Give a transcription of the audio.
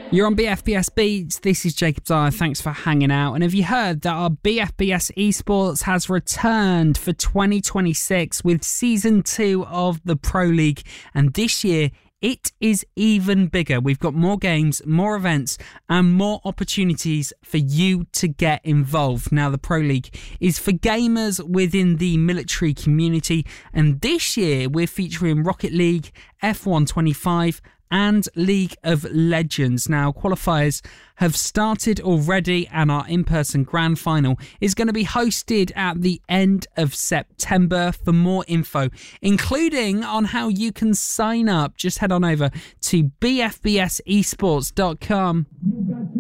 You're on BFBS Beats. This is Jacob Dyer. Thanks for hanging out. And have you heard that our BFBS Esports has returned for 2026 with Season 2 of the Pro League? And this year, it is even bigger. We've got more games, more events, and more opportunities for you to get involved. Now, the Pro League is for gamers within the military community. And this year, we're featuring Rocket League, F1 25, and League of Legends. Now, qualifiers have started already, and our in-person grand final is going to be hosted at the end of September. For more info, including on how you can sign up, just head on over to bfbsesports.com.